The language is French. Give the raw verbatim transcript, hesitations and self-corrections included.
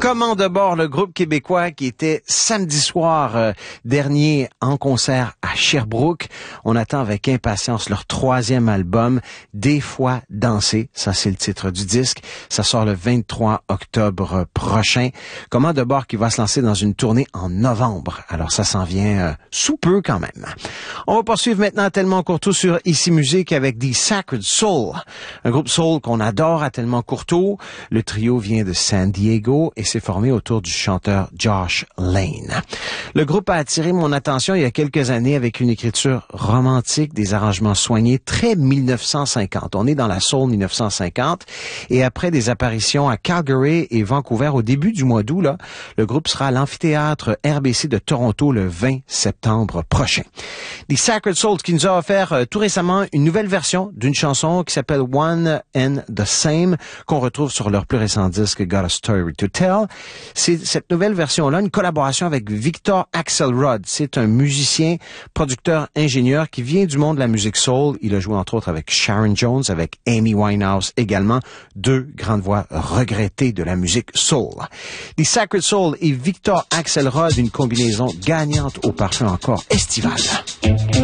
Commande de bord, le groupe québécois qui était samedi soir euh, dernier en concert à Sherbrooke. On attend avec impatience leur troisième album, Des fois danser. Ça, c'est le titre du disque. Ça sort le vingt-trois octobre prochain. Commande de bord qui va se lancer dans une tournée en novembre. Alors, ça s'en vient euh, sous peu quand même. On va poursuivre maintenant Tellement Courteau sur Ici Musique avec The Sacred Soul. Un groupe soul qu'on adore à Tellement Courteau. Le trio vient de San Diego et s'est formé autour du chanteur Josh Lane. Le groupe a attiré mon attention il y a quelques années avec une écriture romantique, des arrangements soignés, très mille neuf cent cinquante. On est dans la soul mille neuf cent cinquante et après des apparitions à Calgary et Vancouver au début du mois d'août, là, le groupe sera à l'amphithéâtre R B C de Toronto le vingt septembre prochain. The Sacred Soul qui nous a offert euh, tout récemment une nouvelle version d'une chanson qui s'appelle One and the Same qu'on retrouve sur leur plus récent disque Got a Story to Tell. C'est cette nouvelle version-là, une collaboration avec Victor Axelrod. C'est un musicien, producteur, ingénieur qui vient du monde de la musique soul. Il a joué entre autres avec Sharon Jones, avec Amy Winehouse également, deux grandes voix regrettées de la musique soul. The Sacred Soul et Victor Axelrod, une combinaison gagnante au parfum encore estival.